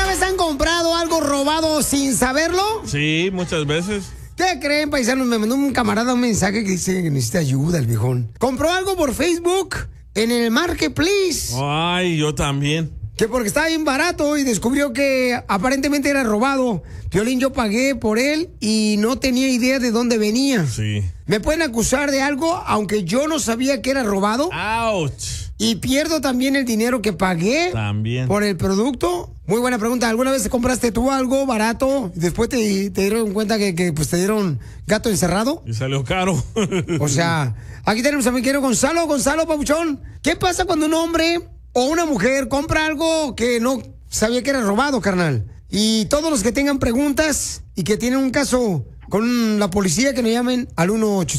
vez han comprado algo robado sin saberlo? Sí, muchas veces. ¿Qué creen, paisanos? Me mandó un camarada un mensaje que dice que necesita ayuda, el viejón. Compró algo por Facebook en el Marketplace. Ay, yo también. Que porque estaba bien barato y descubrió que aparentemente era robado. Piolín, yo pagué por él y no tenía idea de dónde venía. Sí. ¿Me pueden acusar de algo aunque yo no sabía que era robado? ¡Auch! ¿Y pierdo también el dinero que pagué También. por el producto? Muy buena pregunta. ¿Alguna vez compraste tú algo barato y después te dieron cuenta que pues te dieron gato encerrado? Y salió caro. O sea, aquí tenemos a mi querido Gonzalo. Gonzalo, papuchón, ¿qué pasa cuando un hombre o una mujer compra algo que no sabía que era robado, carnal? Y todos los que tengan preguntas y que tienen un caso con la policía, que nos llamen al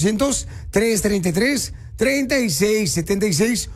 1-800-333-3676,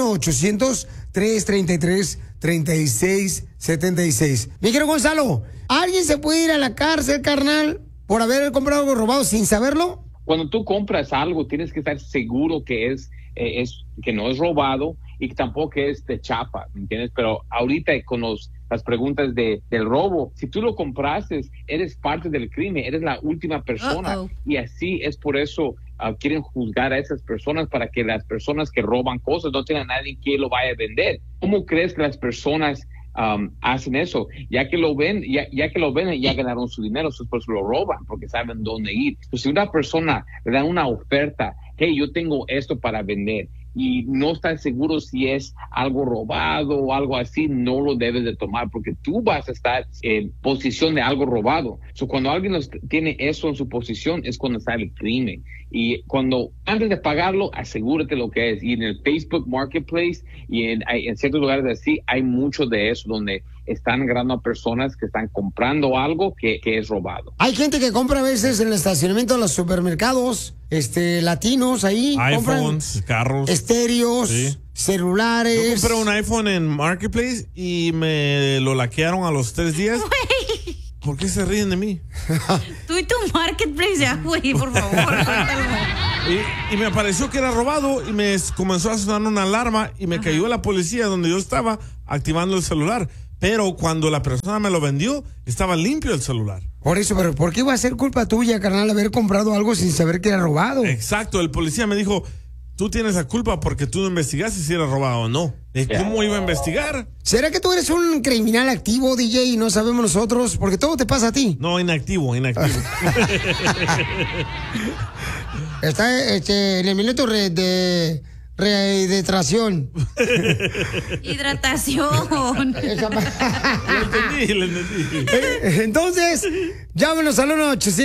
1-800-333-3676. Mi querido Gonzalo, ¿alguien se puede ir a la cárcel, carnal, por haber comprado algo robado sin saberlo? Cuando tú compras algo, tienes que estar seguro que que no es robado y que tampoco es de chapa, ¿me entiendes? Pero ahorita con las preguntas del robo, si tú lo compraste, eres parte del crimen, eres la última persona. Y así es por eso quieren juzgar a esas personas, para que las personas que roban cosas no tengan a nadie que lo vaya a vender. ¿Cómo crees que las personas hacen eso? Ya que lo ven, ya ganaron su dinero, pues lo roban porque saben dónde ir. Pues si una persona le da una oferta, hey, yo tengo esto para vender, y no estás seguro si es algo robado o algo así, no lo debes de tomar, porque tú vas a estar en posición de algo robado. Cuando alguien tiene eso en su posición, es cuando sale el crimen. Y antes de pagarlo, asegúrate lo que es. Y en el Facebook Marketplace y en ciertos lugares así, hay mucho de eso, donde están agarrando a personas que están comprando algo que es robado. Hay gente que compra a veces en el estacionamiento de los supermercados, latinos ahí. iPhones, carros. Estéreos, sí. Celulares. Yo compré un iPhone en Marketplace y me lo laquearon a los 3 días. Güey. ¿Por qué se ríen de mí? Tú y tu Marketplace ya, güey, por favor. Y me pareció que era robado y me comenzó a sonar una alarma y me cayó la policía donde yo estaba activando el celular. Pero cuando la persona me lo vendió, estaba limpio el celular. Por eso, pero ¿por qué iba a ser culpa tuya, carnal, haber comprado algo sin saber que era robado? Exacto, el policía me dijo, tú tienes la culpa porque tú no investigaste si era robado o no. ¿Cómo iba a investigar? ¿Será que tú eres un criminal activo, DJ, y no sabemos nosotros? Porque todo te pasa a ti. No, inactivo. Está en el minuto de rehidratación. Hidratación. Lo entendí. Entonces, llámenos al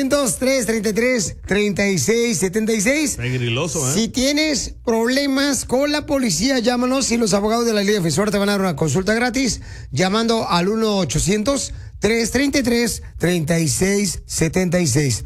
1-800-333-3676. Pegriloso, ¿eh? Si tienes problemas con la policía, llámanos y los abogados de la Liga Defensora te van a dar una consulta gratis llamando al 1-800-333-3676.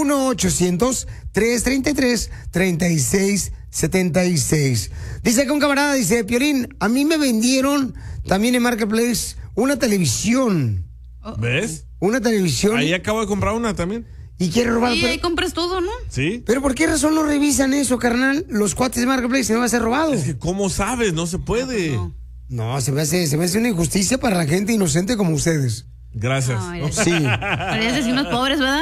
1-800-333-3676. Dice que un camarada dice, Piolín, a mí me vendieron también en Marketplace una televisión. ¿Ves? Una televisión. Ahí acabo de comprar una también. Y quiere robar. Y ahí compras todo, ¿no? Sí. Pero ¿por qué razón no revisan eso, carnal? Los cuates de Marketplace no va a ser robado. Es que ¿cómo sabes? No se puede. No, se me hace una injusticia para la gente inocente como ustedes. Gracias. No, sí. Parecías vecinos pobres, ¿verdad?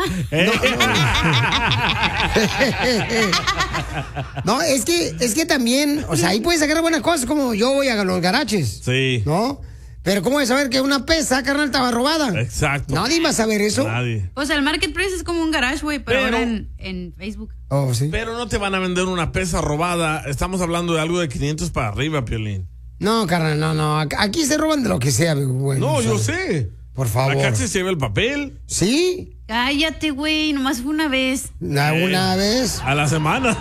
No, es que también, o sea, ahí puedes sacar buenas cosas, como yo voy a los garaches. Sí. ¿No? Pero ¿cómo de saber que una pesa, carnal, estaba robada? Exacto. Nadie va a saber eso. Nadie. O sea, el Marketplace es como un garage, güey, pero ahora en Facebook. Oh, sí. Pero no te van a vender una pesa robada. Estamos hablando de algo de 500 para arriba, Piolín. No, carnal, no. Aquí se roban de lo que sea, güey. No, yo sé. Por favor. Acá se lleva el papel. ¿Sí? Cállate, güey, nomás fue una vez. ¿Una vez? A la semana.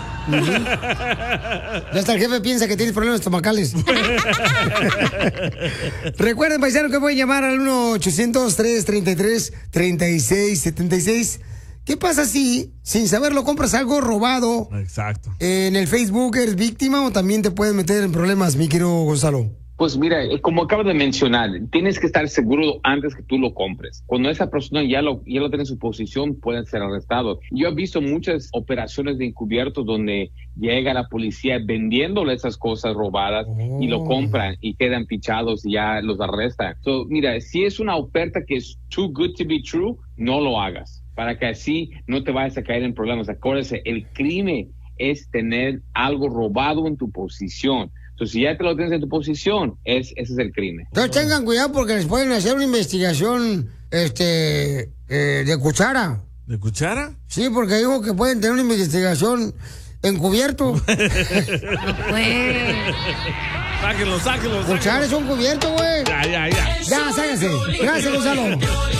Ya hasta el jefe piensa que tienes problemas estomacales. Recuerden, paisano, que pueden llamar al 1-800-333-3676. ¿Qué pasa si, sin saberlo, compras algo robado? Exacto. En el Facebook eres víctima o también te puedes meter en problemas, mi querido Gonzalo. Pues mira, como acabo de mencionar, tienes que estar seguro antes que tú lo compres. Cuando esa persona ya lo tiene en su posición, pueden ser arrestados. Yo he visto muchas operaciones de encubiertos donde llega la policía vendiéndole esas cosas robadas y lo compran y quedan fichados y ya los arrestan. So, mira, si es una oferta que es too good to be true, no lo hagas, para que así no te vayas a caer en problemas. Acuérdese, el crimen es tener algo robado en tu posición. Entonces, si ya te lo tienes en tu posición, ese es el crimen. Entonces tengan cuidado porque les pueden hacer una investigación de cuchara. ¿De cuchara? Sí, porque dijo que pueden tener una investigación encubierto. No puede. Sáquenlo. Cuchara es un cubierto, güey. Ya. Ya, sáquense. Gracias, Gonzalo.